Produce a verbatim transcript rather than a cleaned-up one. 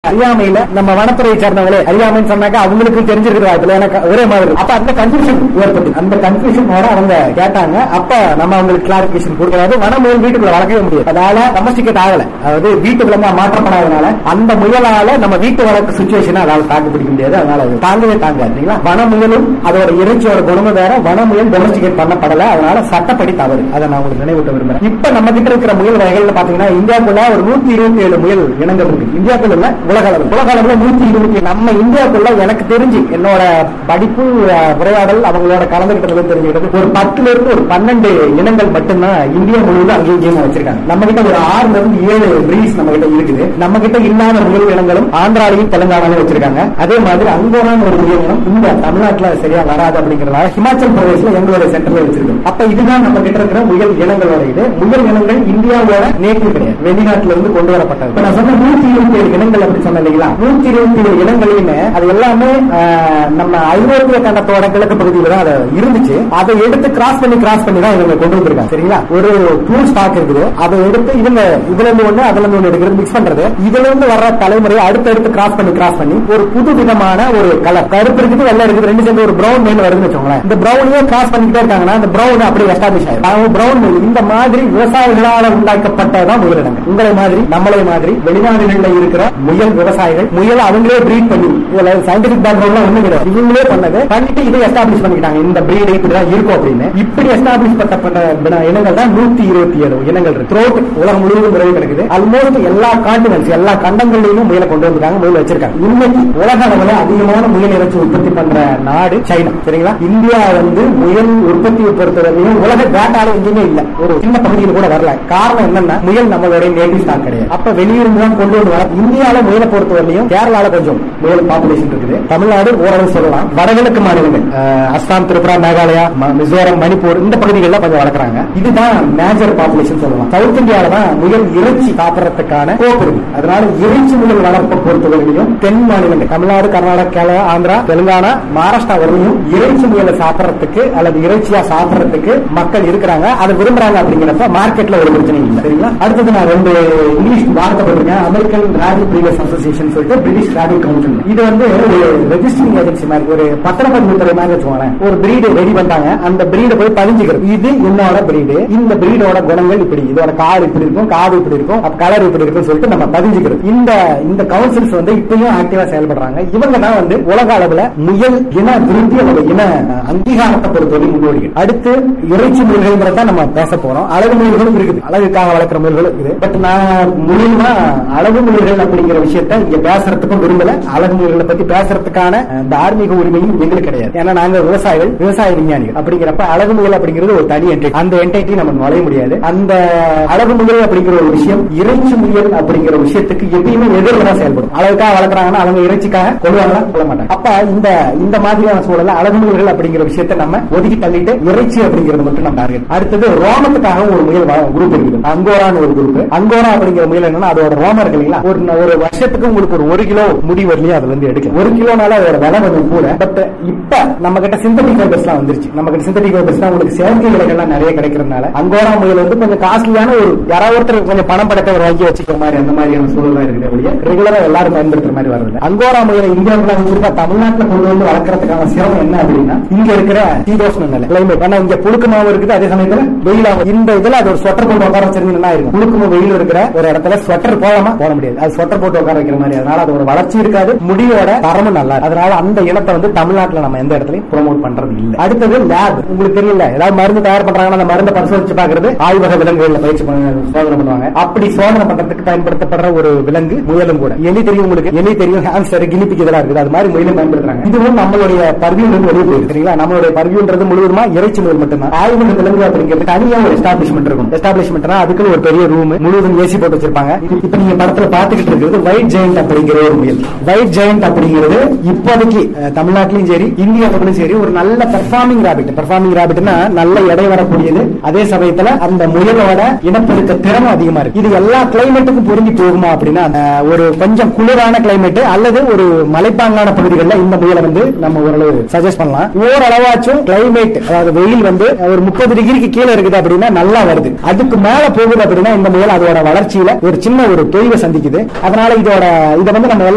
அறியாமையில நம்ம வனத்துறையை சேர்ந்தவங்களே அறியாமைன்னு சொன்னாக்க அவங்களுக்கு தெரிஞ்சிருக்கிற வாய்ப்பு எனக்கு ஒரே மாதிரி. அப்ப அந்த கன்ஃபியூஷன் ஏற்பட்டு அந்த கன்ஃபியூஷனோட அவங்க கேட்டாங்க. அப்ப நம்ம அவங்களுக்கு கிளாரிபிகேஷன் கொடுக்கறது வனமுயல் வீட்டுக்குள்ள வளர்க்கவே முடியாது. அதனால டொமஸ்டிகேட் ஆகல, அதாவது வீட்டு விலங்கா மாற்றப்படாதனால அந்த முயலால நம்ம வீட்டு வளர்க்க சுச்சுவேஷன் அதால தாக்கு பிடிக்க முடியாது. அதனால அது தாங்கவே தாங்க. வனமுயலும் அதோட இறைச்சியோட குணமும் வேற. வனமுயல் டொமஸ்டிகேட் பண்ணப்படல, அதனால சட்டப்படி தவறு. அதை நான் உங்களுக்கு நினைவூட்ட விரும்புறேன். இப்ப நம்ம கிட்ட இருக்கிற முயல் வகைகள் பாத்தீங்கன்னா இந்தியாவுக்குள்ள ஒரு நூத்தி இருபத்தி ஏழு முயல் இனங்கள் இருக்கு. இந்தியாவுக்குள்ள உலக அளவு உலக அளவுல நூத்தி இருபத்தி நம்ம இந்தியாவுக்குள்ள எனக்கு தெரிஞ்சு என்னோட படிப்பு உரையாடல் அவங்களோட கலந்துகிட்டது தெரிஞ்சுக்கிட்டது ஒரு பத்துல இருந்து ஒரு பன்னெண்டு இனங்கள் மட்டும்தான் இந்தியா முழுவதும் அங்கேயும் வச்சிருக்காங்க. நம்ம கிட்ட ஒரு ஆறுல இருந்து ஏழு பிரீட்ஸ் நம்ம கிட்ட இருக்குது. நம்ம கிட்ட இல்லாத முயல் இனங்களும் ஆந்திராலையும் தெலுங்கானாலும் வச்சிருக்காங்க. அதே மாதிரி அங்கோரான் ஒரு முயல் இனம் இந்த தமிழ்நாட்டுல சரியா வராது அப்படிங்கறதால ஹிமாச்சல் பிரதேஷ்ல எங்களோட சென்டர்ல வச்சிருக்கோம். அப்ப இதுதான் நம்ம கிட்ட இருக்கிற முயல் இனங்களோட இது. முயல் இனங்கள் இந்தியாவோட நேட்டிவ் கிடையாது, வெளிநாட்டுல இருந்து கொண்டு வரப்பட்டது. இப்ப நான் சொன்ன நூத்தி இருபத்தி ஏழு இனங்கள் அப்படி சொன்ன இல்லைங்களா, நூத்தி இருபத்தி ஏழு இனங்களையுமே அது எல்லாமே நம்ம ஐரோப்பிய கண்டத்தோட கிழக்கு பகுதியில தான் அது இருந்துச்சு. அதை எடுத்து கிராஸ் பண்ணி கிராஸ் பண்ணி தான் இவங்க கொண்டு வந்திருக்காங்க. சரிங்களா, ஒரு டூல் ஸ்டாக் இருக்குது, அதை எடுத்து இவங்க இதுல இருந்து ஒண்ணு அதுல இருந்து ஒண்ணு எடுக்கிறது மிக்ஸ் பண்றது. இதுல இருந்து வர்ற தலைமுறையை அடுத்தடுத்து கிராஸ் பண்ணி கிராஸ் பண்ணி ஒரு புது விதமான ஒரு கலர், கருப்பு இருக்குது வெள்ளை இருக்குது, ரெண்டு சேர்ந்து ஒரு பிரவுன் மேல் வருதுன்னு வச்சுக்கோங்களேன். இந்த பிரவுனையே கிராஸ் பண்ணிட்டே இருக்காங்கன்னா அந்த பிரவுன் அப்படியே எஸ்டாபிஷ் ஆயிடும். பிரவுன் இந்த மாதிரி விவசாயிகளால் உண்டாக்கப்பட்டதான் முயலினங்கள். உங்களை மாதிரி நம்மளை மாதிரி வெளிநாடுகளில் இருக்கிற முயல் விவசாயிகள் முயல் அவங்களே பிரீட் பண்ணி இதுல சயின்டிபிக் பேக்ரவுண்ட்ல ஒண்ணு கிடையாது, இவங்களே பண்ணது பண்ணிட்டு இதை எஸ்டாபிஷ் பண்ணிக்கிட்டாங்க. இந்த பிரீட் இப்படிதான் இருக்கும் அப்படின்னு இப்படி எஸ்டாபிஷ் பண்ணப்பட்ட இனங்கள் தான் நூத்தி இருபத்தி ஏழு இனங்கள் இருக்கு. த்ரோட் உலகம் முழுவதும் முறையில் கிடைக்குது. ஆல்மோஸ்ட் எல்லா கான்டினென்ட்ஸ் எல்லா கண்டங்களிலும் முயலை கொண்டு வந்திருக்காங்க, முயல் வச்சிருக்காங்க. இன்னைக்கு உலக அளவில் அதிகமான முயல் இறைச்சி உற்பத்தி பண்ற நாடு சைனா. சரிங்களா, இந்தியா வந்து முயல் உற்பத்தியை பொறுத்தவரையும் உலக டேட்டால எங்கேயுமே இல்ல, ஒரு சின்ன பகுதியில் கூட வரல. காரணம் என்னன்னா முயல் நம்மளுடைய நேட்டிவ் ஸ்டாக் கிடையாது. அப்ப வெளியூர்ல தான் கொண்டு வந்து வர. இந்தியாவில முயலை பொறுத்தவரையும் கேரளால கொஞ்சம் முயல் பாப்புலேஷன் இருக்குது. தமிழ்நாடு ஓரளவு சொல்லலாம். வடகிழக்கு மாநிலங்கள் அஸ்ஸாம், திரிபுரா, மேகாலயா, மிசோரம், மணிப்பூர் இந்த பகுதிகளில் கொஞ்சம் வளர்க்குறாங்க. இதுதான் மேஜர் பாப்புலேஷன் சொல்லலாம். சவுத் இந்தியாவில தான் முயல் இறைச்சி சாப்பிடறதுக்கான கோப்பு இருக்கு. அதனால இறைச்சி முயல் வளர்ப்பை பொறுத்தவரையிலும் தென் மாநிலங்கள் தமிழ்நாடு, கர்நாடகா, கேரளா, ஆந்திரா, தெலுங்கானா, மகாராஷ்டிரா வரையும் இறைச்சி முயலை சாப்பிடறதுக்கு அல்லது இறைச்சியா சாப்பிடறதுக்கு மக்கள் இருக்கிறாங்க, அதை விரும்புறாங்க. அப்படிங்கிறப்ப மார்க்கெட்ல ஒரு பிரச்சனை இல்லை. சரிங்களா, அடுத்தது நான் ரெண்டு இங்கிலீஷ் வார்த்தை போட்டிருக்கேன். அமெரிக்கன் ராபிட் பிரீடர்ஸ் அசோசியேஷன் சொல்லிட்டு பிரிட்டிஷ் ராபிட் கவுன்சில். இது வந்து ஒரு ரெஜிஸ்டரிங் ஏஜென்சி மாதிரி, ஒரு பத்திரப்பதிவு துறை மாதிரி வச்சுக்கோங்களேன். ஒரு பிரீடு ரெடி பண்றாங்க, அந்த பிரீடை போய் பதிஞ்சுக்கிறது. இது என்னோட பிரீடு, இந்த பிரீடோட குணங்கள் இப்படி, இதோட கால் இப்படி இருக்கும், காது இப்படி இருக்கும், கலர் இப்படி இருக்கும் சொல்லிட்டு நம்ம பதிஞ்சுக்கிறது. இந்த இந்த கவுன்சில்ஸ் வந்து இப்பயும் ஆக்டிவா செயல்படுறாங்க. இவங்க தான் வந்து உலக அளவுல முயல் இன விருத்தி அல்லது இன அங்கீகாரத்தை பொறுத்தவரை முன்னோடிகள். அடுத்து இறைச்சி முயல்கள் தான் நம்ம பேச போறோம். அழகு முயல்களும் இருக்குது, அழகுக்காக வளர்க்கிற முயல்களும் இருக்குது. பட் நான் முயல்னா அழகு முயல்கள் அப்படிங்கிற விஷயத்த இங்க பேசுறதுக்கும் விரும்பல. அழகு முயல்களை பத்தி பேசுறதுக்கான தார்மீக உரிமையும் எங்களுக்கு கிடையாது. ஏன்னா நாங்க விவசாயிகள், விவசாய விஞ்ஞானிகள். அப்படிங்கிறப்ப அழகு முயல் அப்படிங்கிறது ஒரு தனி என்டிட்டி. அந்த என்டிட்டி நம்ம நுழைய முடியாது. அந்த அழகு முயல் அப்படிங்கிற ஒரு விஷயம் இறைச்சி முயல் அப்படிங்கிற விஷயத்துக்கு எப்பயுமே எதிராக செயல்படும். அழகுக்காக வளர்க்குறாங்கன்னா அவங்க இறைச்சிக்காக கொள்வாங்களா கொள்ள மாட்டாங்க. அப்ப இந்த இந்த மாதிரியான சூழல அழகு முயல்கள் அப்படிங்கிற விஷயத்தை நம்ம ஒதுக்கி தள்ளிட்டு இறைச்சி அப்படிங்கிறது மட்டும் நம்ம டார்கெட். அடுத்தது ரோமத்துக்காக ஒரு முயல் குரூப் இருக்குது, அங்கோரான்னு ஒரு குரூப். அங்கோரா அப்படிங்கிற முயல் என்னன்னா அதோட ரோமம் இருக்கு இல்லைங்களா, ஒரு ஒரு வருஷத்துக்கு உங்களுக்கு ஒரு ஒரு கிலோ முடி வரலையும் அதுல இருந்து எடுக்கும். ஒரு கிலோனால அதோட விலை கொஞ்சம் கூட. பட் இப்ப நம்ம கிட்ட சிந்தட்டிக் ஃபைபர்ஸ் எல்லாம் வந்துருச்சு. நம்ம கிட்ட சிந்தட்டிக் ஃபைபர்ஸ் உங்களுக்கு செயற்கை விலைகள்லாம் நிறைய கிடைக்கிறதுனால அங்கோரா முயல் வந்து கொஞ்சம் காஸ்ட்லியான ஒரு யாராவது ஒருத்தர் கொஞ்சம் பணம் படத்தை ஒரு வாங்கி வச்சுக்கிற மாதிரி அந்த மாதிரியான சூழல் இருக்குது. ஒழிய ரெகுலரா எல்லாரும் பயன்படுத்துற மாதிரி வரல. அங்கோரா முயலை இந்தியாவுக்குள்ள குறிப்பா தமிழ்நாட்டில் கொண்டு வந்து வளர்க்கறதுக்கான சிரமம் என்ன அப்படின்னா இங்க இருக்கிற சீதோஷ்ண நிலை கிளைமேட். ஆனா இங்க புழுக்கமாவும் இருக்குது, அதே சமயத்துல வெயிலாவும். இந்த இதுல அது ஒரு ஸ்வெட்டர் போட்டு உட்கார வச்சிருந்தீங்கன்னா இருக்கும். புழுக்கமும் வெயில் இருக்கிற ஒரு இடத்துல ஸ்வெட்டர் போடாம போட முடியாது, அது ஸ்வெட்டர் போட்டு உட்கார வைக்கிற மாதிரி. அதனால அது ஒரு வளர்ச்சி இருக்காது, முடியோட தரமும் நல்லா. அதனால அந்த இனத்தை வந்து தமிழ்நாட்டில் நம்ம எந்த இடத்துலயும் ப்ரோமோட் பண்றது இல்லை. அடுத்தது லேப். உங்களுக்கு தெரியல, ஏதாவது மருந்து தயார் பண்றாங்கன்னா அந்த மருந்தை பரிசோதிச்சு பாக்குறது ஆய்வக விலங்குகள் பயிற்சி சோதனை பண்ணுவாங்க. அப்படி சோதனை பண்றதுக்கு பயன்படுத்தப்படுற ஒரு விலங்கு முயலும் கூட. எலி தெரியும் உங்களுக்கு, எலி தெரியும், ஹாம்ஸ்டர், கினிபிக் இதெல்லாம் இருக்குது. அது மாதிரி முயலும் பயன்படுத்துறாங்க. இதுவும் நம்மளுடைய பர்வியூல இருந்து வெளியே போயிருக்கு. சரிங்களா, நம்மளுடைய பர்வியூன்றது முழுவதுமா இறைச்சி முயல் மட்டும்தான். ஆய்வக விலங்கு அப்படிங்கிறது தனியா ஒரு எஸ்டாப்ளிஷ்மெண்ட் இருக்கும். எஸ்டாப்ளிஷ்மெண்ட்னா அதுக்குன்னு ஒரு பெரிய ரூம் முழுவதும் ஏசி போட்டு வச்சிருப்பாங்க. இப்ப நீங்க படத்துல பாத்துக்கிட்டு இருக்கிறது ஒயிட் ஜெயண்ட் அப்படிங்கிற ஒரு முயல். ஒயிட் ஜெயண்ட் அப்படிங்கிறது இப்போதைக்கு தமிழ்நாட்டிலும் சரி இந்தியாவிலும் சரி ஒரு நல்ல பெர்ஃபார்மிங் ராபிட். பெர்ஃபார்மிங் ராபிட்னா நல்ல எடை வரக்கூடியது, அதே சமயத்துல அந்த முயலோட இனப்பெருக்க திறமை அதிகமா இருக்கு. இது எல்லா கிளைமேட்டுக்கும் பொருந்தி போகுமா அப்படின்னா ஒரு கொஞ்சம் குளிரான கிளைமேட் அல்லது ஒரு மலைப்பாங்கான பகுதிகளில் இந்த முயலை வந்து நம்ம ஓரளவு சஜஸ்ட் பண்ணலாம். ஓரளவாச்சும் கிளைமேட், அதாவது வெயில் வந்து ஒரு முப்பது டிகிரிக்கு கீழே இருக்குது அப்படின்னா நல்லா வருது. அதுக்கு மேல போகுது அப்படின்னா இந்த முயல் அதோட வளர்ச்சியில ஒரு சின்ன ஒரு தொய்வை சந்திக்குது. அதனால இதோட இதை வந்து நம்ம